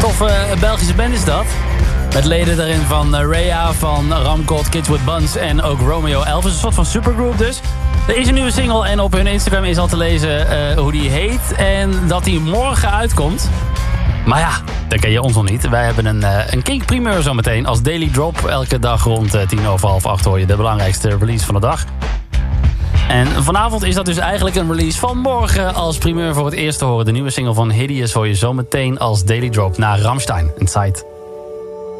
Toffe Belgische band is dat. Met leden daarin van Rhea, van Ramkot, Kids with Buns en ook Romeo Elvis. Een soort van supergroup dus. Er is een nieuwe single en op hun Instagram is al te lezen hoe die heet. En dat die morgen uitkomt. Maar ja, dat ken je ons nog niet. Wij hebben een Kink primeur zometeen als Daily Drop. Elke dag rond 7:50 hoor je de belangrijkste release van de dag. En vanavond is dat dus eigenlijk een release van morgen als primeur voor het eerst te horen. De nieuwe single van Hideous hoor je zometeen als Daily Drop naar Rammstein. Inside.